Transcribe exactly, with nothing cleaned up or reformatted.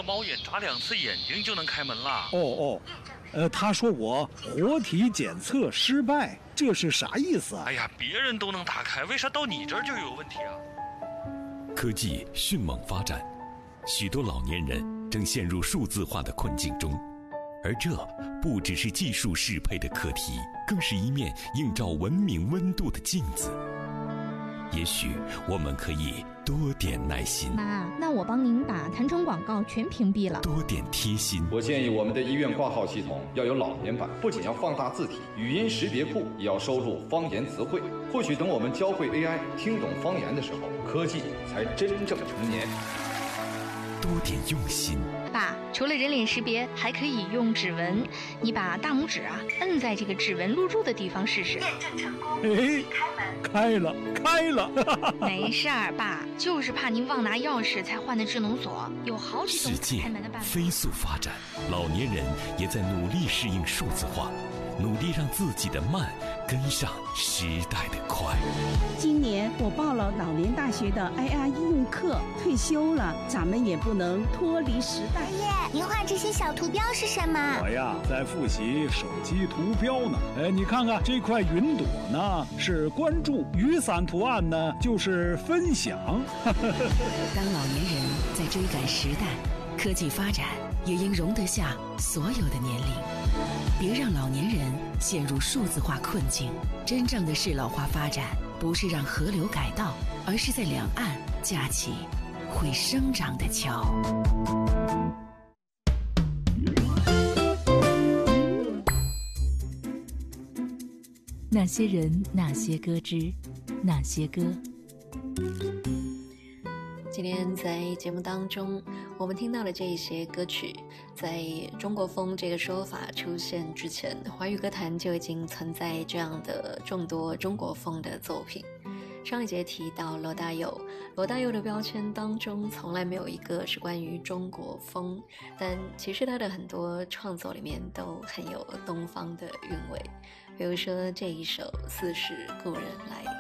个猫眼眨两次眼睛就能开门啦。 哦哦，呃，他说我活体检测失败，这是啥意思啊？ 哎呀，别人都能打开，为啥到你这儿就有问题啊？ 科技迅猛发展，许多老年人正陷入数字化的困境中，而这不只是技术适配的课题，更是一面映照文明温度的镜子。也许我们可以多点耐心。 妈，那我帮您把弹窗广告全屏蔽了。 多点贴心。 我建议我们的医院挂号系统要有老年版，不仅要放大字体，语音识别库也要收录方言词汇。或许等我们教会 A I 听懂方言的时候，科技才真正成年。 多点用心。 爸，除了人脸识别，还可以用指纹。你把大拇指啊摁在这个指纹录入的地方试试。 验证成功， 哎，开了，开了！ 没事儿，爸，就是怕您忘拿钥匙才换的智能锁，有好几种开门的办法。 世界飞速发展，老年人也在努力适应数字化，努力让自己的慢跟上时代的快。 今年我报了老年大学的 I R 应用课，退休了，咱们也不能脱离时代。 爷爷，您画这些小图标是什么？ 我呀，在复习手机图标呢。哎，你看看这块云朵呢，是关注；雨伞图案呢，就是分享。 当老年人在追赶时代，科技发展也应容得下所有的年龄。别让老年人陷入数字化困境。真正的适老化发展，不是让河流改道，而是在两岸架起会生长的桥。 那些人，那些歌之那些歌。 今天在节目当中，我们听到的这一些歌曲，在中国风这个说法出现之前，华语歌坛就已经存在这样的众多中国风的作品。上一节提到罗大佑，罗大佑的标签当中从来没有一个是关于中国风，但其实他的很多创作里面都很有东方的韵味。比如说这一首《似是故人来》。